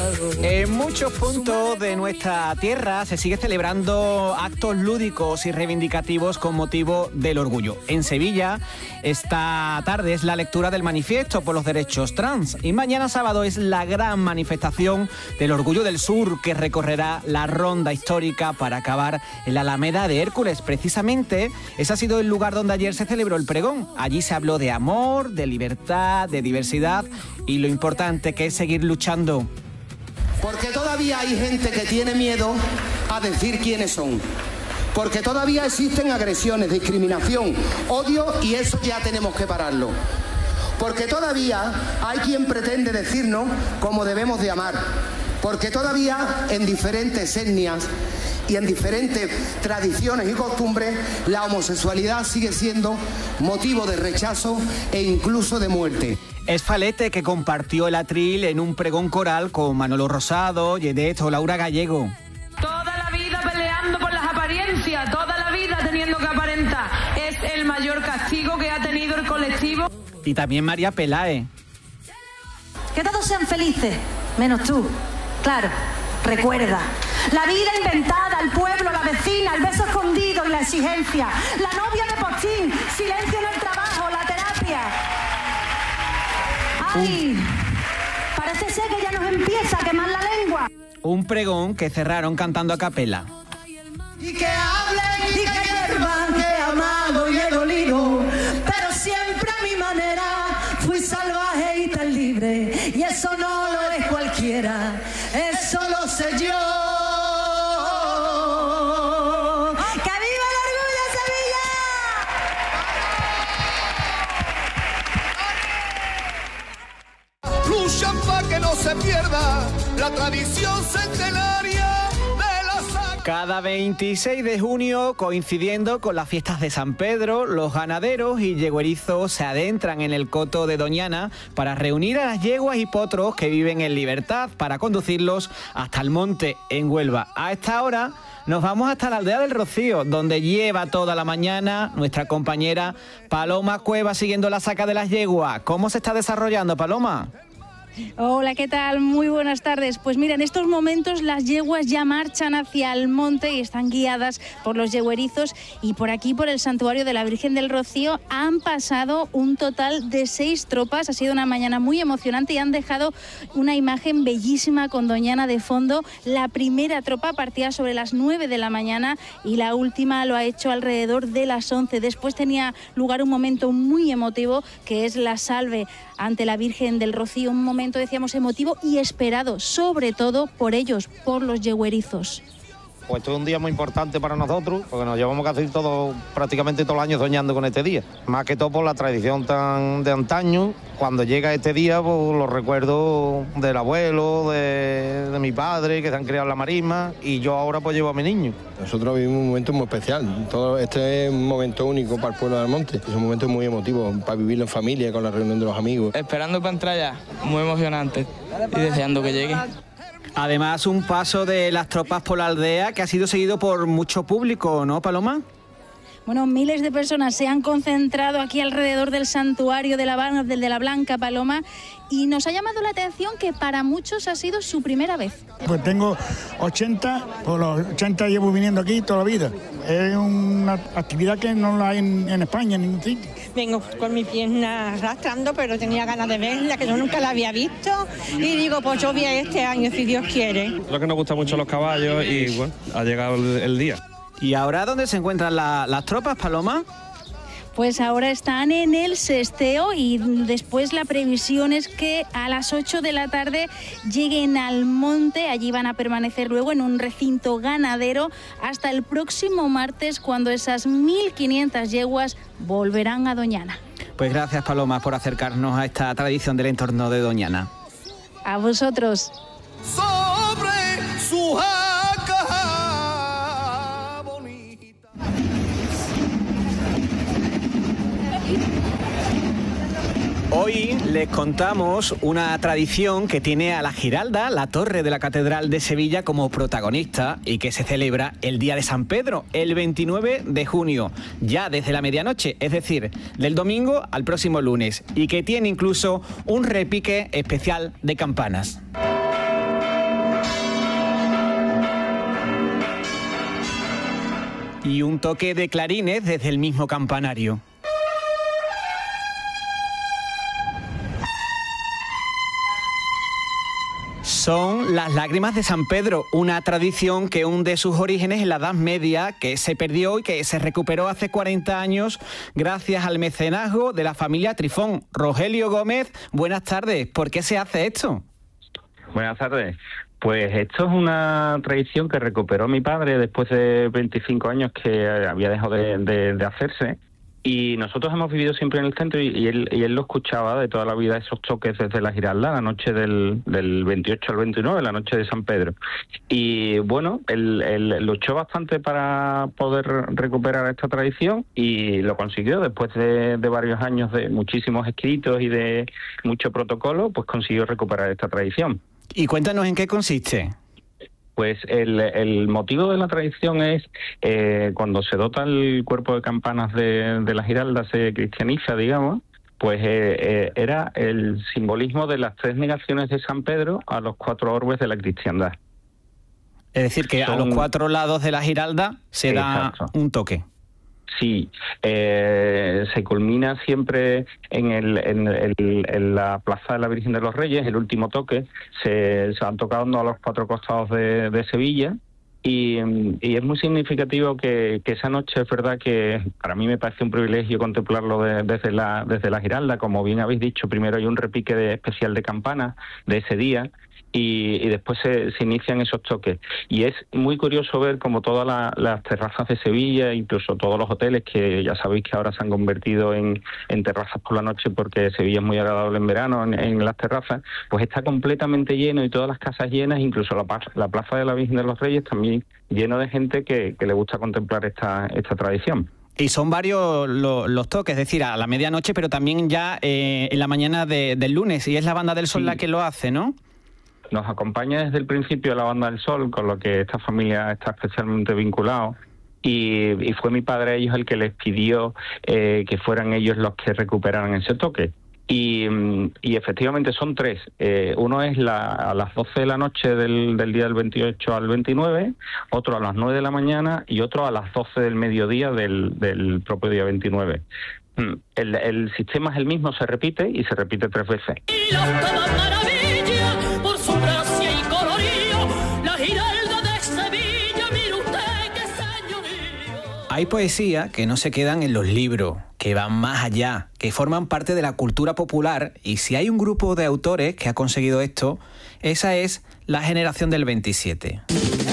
En muchos puntos de nuestra tierra se sigue celebrando actos lúdicos y reivindicativos con motivo del orgullo. En Sevilla, esta tarde es la lectura del manifiesto por los derechos trans y mañana sábado es la gran manifestación del Orgullo del Sur que recorrerá la ronda histórica para acabar en la Alameda de Hércules. Precisamente, ese ha sido el lugar donde ayer se celebró el pregón. Allí se habló de amor, de libertad, de diversidad y lo importante que es seguir luchando. Porque todavía hay gente que tiene miedo a decir quiénes son. Porque todavía existen agresiones, discriminación, odio y eso ya tenemos que pararlo. Porque todavía hay quien pretende decirnos cómo debemos de amar. Porque todavía en diferentes etnias y en diferentes tradiciones y costumbres la homosexualidad sigue siendo motivo de rechazo e incluso de muerte. Es Falete que compartió el atril en un pregón coral con Manolo Rosado, Yedet o Laura Gallego. Toda la vida peleando por las apariencias, toda la vida teniendo que aparentar. Es el mayor castigo que ha tenido el colectivo. Y también María Peláez. Que todos sean felices, menos tú. Claro, recuerda. La vida inventada, el pueblo, la vecina, el beso escondido y la exigencia. La novia de postín, silencio en el trabajo, la terapia. ¡Ay! Parece ser que ya nos empieza a quemar la lengua. Un pregón que cerraron cantando a capela. Y que hablen y que hiervan, que he amado y he dolido, pero siempre a mi manera fui salvaje y tan libre. Y eso no lo es cualquiera, eso lo sé yo. ¡Que viva el orgullo, Sevilla! Luchan para que no se pierda la tradición centenaria de la sangre. Cada 26 de junio, coincidiendo con las fiestas de San Pedro, los ganaderos y yeguerizos se adentran en el coto de Doñana para reunir a las yeguas y potros que viven en libertad para conducirlos hasta el monte en Huelva. A esta hora nos vamos hasta la aldea del Rocío, donde lleva toda la mañana nuestra compañera Paloma Cueva siguiendo la saca de las yeguas. ¿Cómo se está desarrollando, Paloma? Hola, ¿qué tal? Muy buenas tardes. Pues mira, en estos momentos las yeguas ya marchan hacia el monte y están guiadas por los yeguerizos y por aquí, por el santuario de la Virgen del Rocío, han pasado un total de 6 tropas. Ha sido una mañana muy emocionante y han dejado una imagen bellísima con Doñana de fondo. La primera tropa partía sobre las 9 de la mañana y la última lo ha hecho alrededor de las 11. Después tenía lugar un momento muy emotivo, que es la salve ante la Virgen del Rocío, un momento, decíamos, emotivo y esperado, sobre todo por ellos, por los yeguerizos. Pues esto es un día muy importante para nosotros, porque nos llevamos casi prácticamente todos los años soñando con este día. Más que todo por la tradición tan de antaño. Cuando llega este día, pues los recuerdo del abuelo, de mi padre, que se han criado en la marisma, y yo ahora pues llevo a mi niño. Nosotros vivimos un momento muy especial. Este es un momento único para el pueblo del monte. Es un momento muy emotivo para vivirlo en familia, con la reunión de los amigos. Esperando para entrar ya, muy emocionante y deseando que llegue. Además, un paso de las tropas por la aldea que ha sido seguido por mucho público, ¿no, Paloma? Bueno, miles de personas se han concentrado aquí alrededor del santuario de la Blanca Paloma y nos ha llamado la atención que para muchos ha sido su primera vez. Pues tengo 80, por los 80 llevo viniendo aquí toda la vida. Es una actividad que no la hay en España, en ningún sitio. Vengo con mi pierna arrastrando, pero tenía ganas de verla, que yo nunca la había visto. Y digo, pues yo voy a este año, si Dios quiere. Lo que nos gustan mucho los caballos y bueno, ha llegado el día. ¿Y ahora dónde se encuentran las tropas, Paloma? Pues ahora están en el sesteo y después la previsión es que a las 8 de la tarde lleguen al monte. Allí van a permanecer luego en un recinto ganadero hasta el próximo martes, cuando esas 1.500 yeguas volverán a Doñana. Pues gracias, Paloma, por acercarnos a esta tradición del entorno de Doñana. A vosotros. Sobre su jaca bonita. Hoy les contamos una tradición que tiene a la Giralda, la torre de la Catedral de Sevilla, como protagonista y que se celebra el día de San Pedro, el 29 de junio, ya desde la medianoche, es decir, del domingo al próximo lunes, y que tiene incluso un repique especial de campanas. y un toque de clarines desde el mismo campanario. Son las lágrimas de San Pedro, una tradición que hunde sus orígenes en la Edad Media, que se perdió y que se recuperó hace 40 años gracias al mecenazgo de la familia Trifón. Rogelio Gómez, buenas tardes. ¿Por qué se hace esto? Buenas tardes. Pues esto es una tradición que recuperó mi padre después de 25 años que había dejado de hacerse. Y nosotros hemos vivido siempre en el centro y él lo escuchaba de toda la vida, esos toques desde la Giralda, la noche del 28 al 29, la noche de San Pedro. Y bueno, él luchó bastante para poder recuperar esta tradición y lo consiguió. Después de varios años de muchísimos escritos y de mucho protocolo, pues consiguió recuperar esta tradición. Y cuéntanos en qué consiste. Pues el motivo de la tradición es cuando se dota el cuerpo de campanas de la Giralda, se cristianiza, digamos, pues era el simbolismo de las 3 negaciones de San Pedro a los 4 orbes de la cristiandad. Es decir, que a los 4 lados de la Giralda se da un toque. Sí, se culmina siempre en la Plaza de la Virgen de los Reyes, el último toque, se van tocando a los 4 costados de Sevilla y es muy significativo que esa noche, es verdad que para mí me parece un privilegio contemplarlo desde la Giralda. Como bien habéis dicho, primero hay un repique especial de campanas de ese día y después se inician esos toques. Y es muy curioso ver como todas las terrazas de Sevilla, incluso todos los hoteles, que ya sabéis que ahora se han convertido en terrazas por la noche porque Sevilla es muy agradable en verano en las terrazas, pues está completamente lleno y todas las casas llenas, incluso la Plaza de la Virgen de los Reyes también lleno de gente que le gusta contemplar esta tradición. Y son varios los toques, es decir, a la medianoche, pero también ya en la mañana del lunes, y es la Banda del Sol la que lo hace, ¿no? Nos acompaña desde el principio la Banda del Sol, con lo que esta familia está especialmente vinculado. Y fue mi padre ellos el que les pidió que fueran ellos los que recuperaran ese toque. Y efectivamente son 3. Uno es a las 12 de la noche del día del 28 al 29, otro a las 9 de la mañana y otro a las 12 del mediodía del propio día 29. El sistema es el mismo, se repite y se repite 3 veces. Hay poesía que no se quedan en los libros, que van más allá, que forman parte de la cultura popular, y si hay un grupo de autores que ha conseguido esto, esa es la generación del 27.